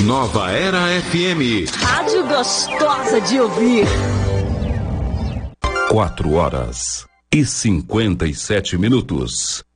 Nova Era FM. Rádio gostosa de ouvir. 4 horas e 57 minutos.